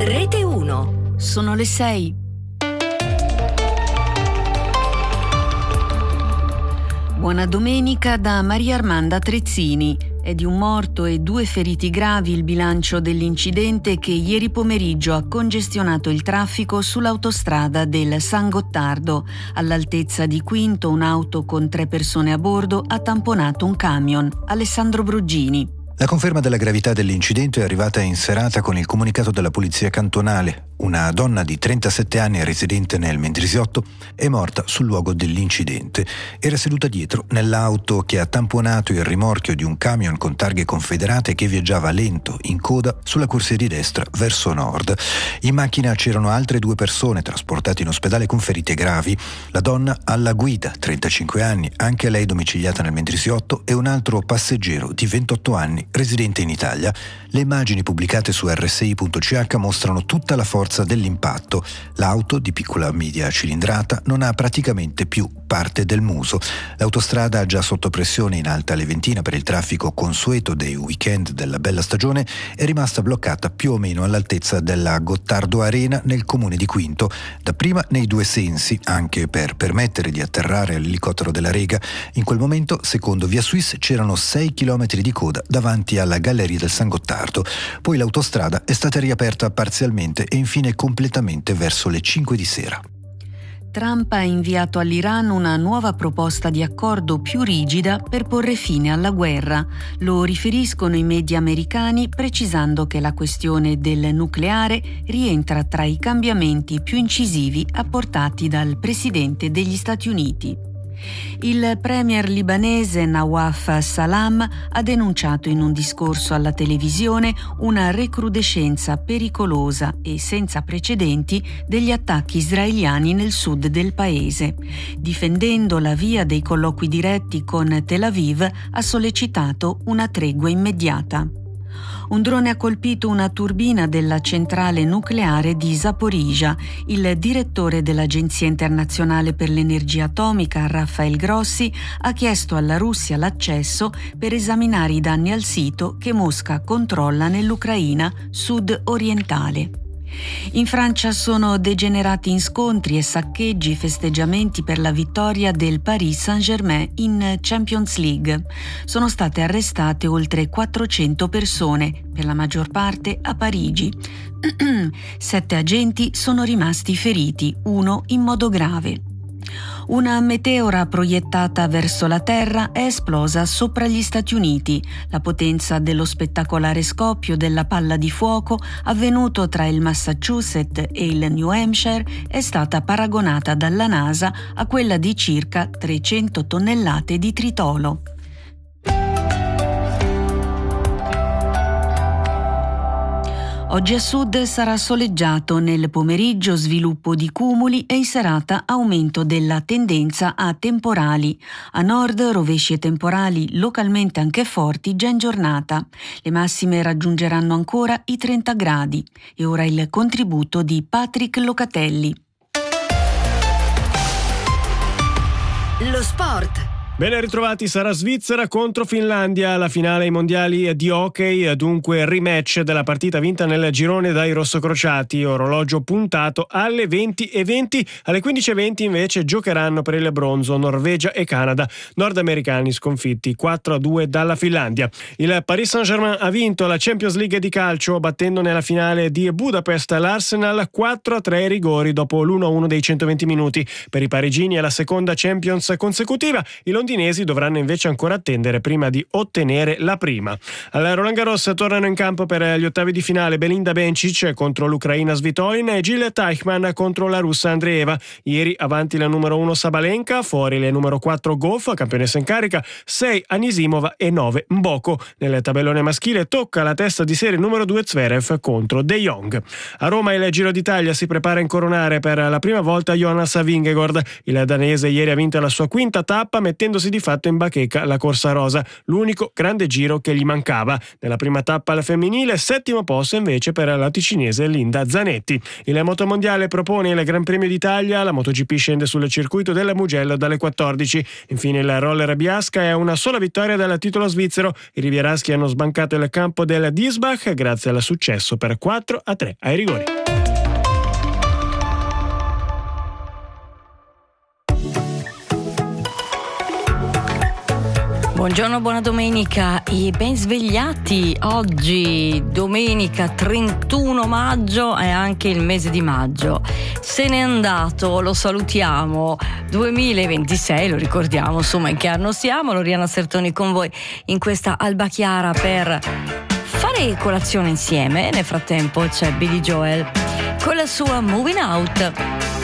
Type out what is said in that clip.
Rete 1. Sono le 6. Buona domenica da Maria Armanda Trezzini. È di un morto e 2 feriti gravi il bilancio dell'incidente che ieri pomeriggio ha congestionato il traffico sull'autostrada del San Gottardo. All'altezza di Quinto, un'auto con 3 persone a bordo ha tamponato un camion. Alessandro Bruggini. La conferma della gravità dell'incidente è arrivata in serata con il comunicato della polizia cantonale. Una donna di 37 anni residente nel Mendrisiotto è morta sul luogo dell'incidente. Era seduta dietro nell'auto che ha tamponato il rimorchio di un camion con targhe confederate che viaggiava lento in coda sulla corsia di destra verso nord. In macchina c'erano altre 2 persone trasportate in ospedale con ferite gravi. La donna alla guida, 35 anni, anche lei domiciliata nel Mendrisiotto, e un altro passeggero di 28 anni residente in Italia. Le immagini pubblicate su rsi.ch mostrano tutta la forza dell'impatto. L'auto, di piccola media cilindrata, non ha praticamente più parte del muso. L'autostrada, già sotto pressione in Alta Leventina per il traffico consueto dei weekend della bella stagione, è rimasta bloccata più o meno all'altezza della Gottardo Arena nel comune di Quinto, dapprima nei 2 sensi, anche per permettere di atterrare all'elicottero della Rega. In quel momento, secondo Via Suisse, c'erano 6 chilometri di coda davanti alla galleria del San Gottardo. Poi l'autostrada è stata riaperta parzialmente e infine completamente verso le 5 di sera. Trump ha inviato all'Iran una nuova proposta di accordo più rigida per porre fine alla guerra. Lo riferiscono i media americani, precisando che la questione del nucleare rientra tra i cambiamenti più incisivi apportati dal presidente degli Stati Uniti. Il premier libanese Nawaf Salam ha denunciato in un discorso alla televisione una recrudescenza pericolosa e senza precedenti degli attacchi israeliani nel sud del paese. Difendendo la via dei colloqui diretti con Tel Aviv, ha sollecitato una tregua immediata. Un drone ha colpito una turbina della centrale nucleare di Zaporizhzhia. Il direttore dell'Agenzia internazionale per l'energia atomica, Rafael Grossi, ha chiesto alla Russia l'accesso per esaminare i danni al sito che Mosca controlla nell'Ucraina sud-orientale. In Francia sono degenerati in scontri e saccheggi festeggiamenti per la vittoria del Paris Saint-Germain in Champions League. Sono state arrestate oltre 400 persone, per la maggior parte a Parigi. 7 agenti sono rimasti feriti, 1 in modo grave. Una meteora proiettata verso la Terra è esplosa sopra gli Stati Uniti. La potenza dello spettacolare scoppio della palla di fuoco, avvenuto tra il Massachusetts e il New Hampshire, è stata paragonata dalla NASA a quella di circa 300 tonnellate di tritolo. Oggi a sud sarà soleggiato, nel pomeriggio sviluppo di cumuli e in serata aumento della tendenza a temporali. A nord rovesci e temporali localmente anche forti già in giornata. Le massime raggiungeranno ancora i 30 gradi. E ora il contributo di Patrick Locatelli. Lo sport. Ben ritrovati, sarà Svizzera contro Finlandia, la finale ai mondiali di hockey, dunque rematch della partita vinta nel girone dai rossocrociati, orologio puntato alle 20:20, alle 15:20 invece giocheranno per il bronzo Norvegia e Canada, nordamericani sconfitti 4-2 dalla Finlandia. Il Paris Saint-Germain ha vinto la Champions League di calcio battendo nella finale di Budapest l'Arsenal 4-3 ai rigori dopo l'1-1 dei 120 minuti. Per i parigini è la seconda Champions consecutiva. I londinesi dovranno invece ancora attendere prima di ottenere la prima. Al Roland Garros tornano in campo per gli ottavi di finale Belinda Bencic contro l'Ucraina Svitolina e Jill Teichmann contro la russa Andreeva. Ieri avanti la numero 1 Sabalenka, fuori le numero 4 Goff, campionessa in carica, 6 Anisimova e 9 Mboko. Nel tabellone maschile tocca la testa di serie numero 2 Zverev contro De Jong. A Roma il Giro d'Italia si prepara a incoronare per la prima volta Jonas Vingegaard. Il danese ieri ha vinto la sua quinta tappa mettendo mettendosi di fatto in bacheca la corsa rosa, l'unico grande giro che gli mancava. Nella prima tappa alla femminile, 7° posto invece per la ticinese Linda Zanetti. Il motomondiale propone il Gran Premio d'Italia, la MotoGP scende sul circuito della Mugello dalle 14. Infine il roller Biasca è una sola vittoria dal titolo svizzero. I rivieraschi hanno sbancato il campo del Diesbach grazie al successo per 4-3 ai rigori. Buongiorno, buona domenica e ben svegliati. Oggi, domenica 31 maggio, è anche il mese di maggio. Se n'è andato, lo salutiamo. 2026, lo ricordiamo, insomma, in che anno siamo. Loriana Sertoni con voi in questa alba chiara per fare colazione insieme. Nel frattempo c'è Billy Joel con la sua Moving Out.